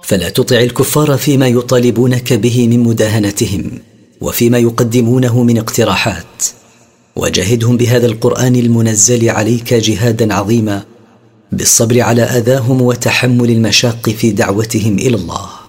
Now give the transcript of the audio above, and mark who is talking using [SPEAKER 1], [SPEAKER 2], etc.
[SPEAKER 1] فلا تطع الكفار فيما يطالبونك به من مداهنتهم وفيما يقدمونه من اقتراحات، وجاهدهم بهذا القرآن المنزل عليك جهادا عظيما بالصبر على أذاهم وتحمل المشاق في دعوتهم إلى الله.